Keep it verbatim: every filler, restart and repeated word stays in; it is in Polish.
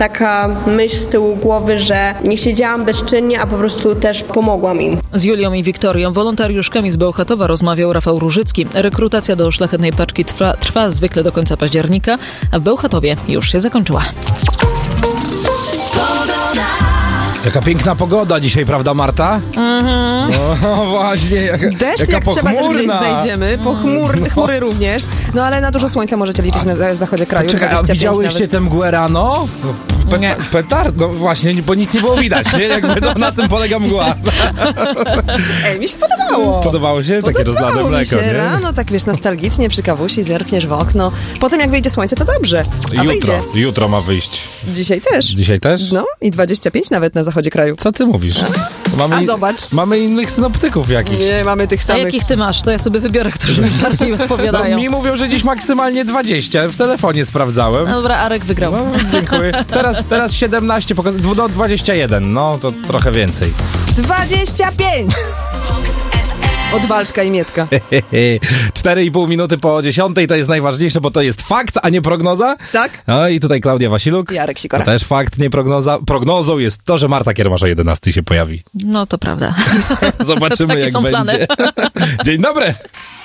taka myśl z tyłu głowy, że nie siedziałam bezczynnie, a po prostu też pomogłam im. Z Julią i Wiktorią, wolontariuszkami z Bełchatowa, rozmawiał Rafał Różycki. Rekrutacja do Szlachetnej Paczki trwa, trwa zwykle do końca października, a w Bełchatowie już się zakończyła. Jaka piękna pogoda dzisiaj, prawda, Marta? Mhm. No właśnie, jaka, Deszcz jaka jak trzeba też gdzieś pochmurna. znajdziemy, pochmurny, chmury również, no ale na dużo słońca możecie liczyć na w zachodzie kraju. Czekaj, a dwadzieścia pięć widziałyście nawet. tę mgłę rano? No, peta- Nie. Petard, no właśnie, bo nic nie było widać, nie? Jakby to na tym polega mgła. Ej, mi się podobało. Podobało się? Takie rozlane Podobało mi mleko, się nie? rano, tak wiesz, nostalgicznie przy kawusi, zerkniesz w okno. Potem jak wyjdzie słońce, to dobrze. A Jutro, wyjdzie. jutro ma wyjść. Dzisiaj też. Dzisiaj też? No i dwadzieścia pięć nawet na zachodzie kraju. Co ty mówisz? Mamy, A zobacz. Mamy innych synoptyków jakichś. Nie, mamy tych A samych. jakich ty masz? To ja sobie wybiorę, którzy mi bardziej No, odpowiadają. mi mówią, że dziś maksymalnie dwadzieścia. W telefonie sprawdzałem. Dobra, Arek wygrał. No, dziękuję. Teraz, teraz siedemnaście, poka- do dwadzieścia jeden. No, to trochę więcej. dwadzieścia pięć! Od Waldka i Mietka. cztery i pół minuty po dziesiątej to jest najważniejsze, bo to jest fakt, a nie prognoza. Tak? No i tutaj Klaudia Wasiluk. Jarek Sikora. To też fakt, nie prognoza. Prognozą jest to, że Marta Kiermasza jedenastej się pojawi. No to prawda. Zobaczymy, Takie jak są będzie. plany. Dzień dobry.